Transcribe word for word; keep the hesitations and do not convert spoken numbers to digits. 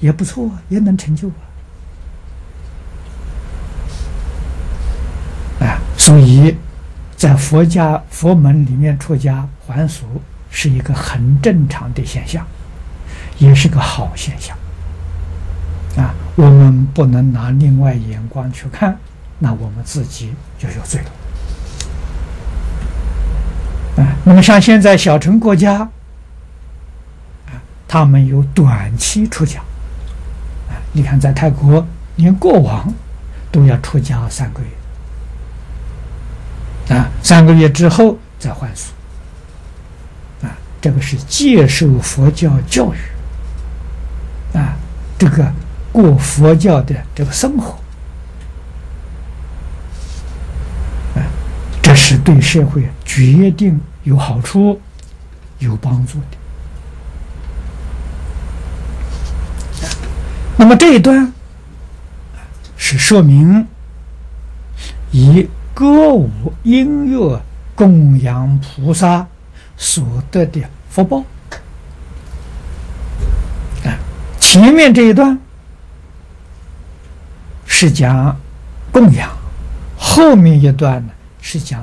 也不错，也能成就啊！啊，所以在佛家佛门里面出家还俗是一个很正常的现象，也是个好现象啊！我们不能拿另外眼光去看，那我们自己就有罪了啊！那么像现在小乘国家啊，他们有短期出家啊，你看在泰国，连国王都要出家三个月。啊，三个月之后再还俗，啊，这个是接受佛教教育，啊，这个过佛教的这个生活，啊，这是对社会决定有好处、有帮助的。啊，那么这一段是说明以歌舞音乐供养菩萨所得的福报啊，前面这一段是讲供养，后面一段呢是讲